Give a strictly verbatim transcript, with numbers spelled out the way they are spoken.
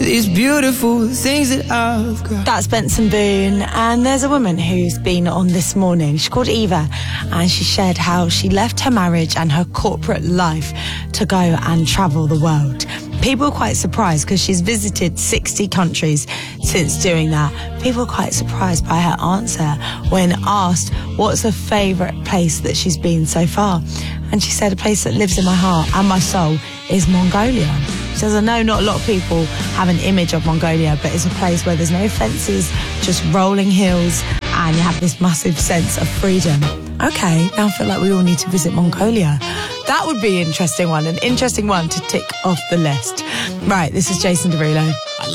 these beautiful things that I've got. That's Benson Boone, and there's a woman who's been on this morning. She's called Eva, and she shared how she left her marriage and her corporate life to go and travel the world. People are quite surprised because she's visited sixty countries since doing that. People are quite surprised by her answer when asked what's her favourite place that she's been so far. And she said a place that lives in my heart and my soul is Mongolia. She says, I know not a lot of people have an image of Mongolia, but it's a place where there's no fences, just rolling hills, and you have this massive sense of freedom. Okay, now I feel like we all need to visit Mongolia. That would be an interesting one, an interesting one to tick off the list. Right, this is Jason Derulo.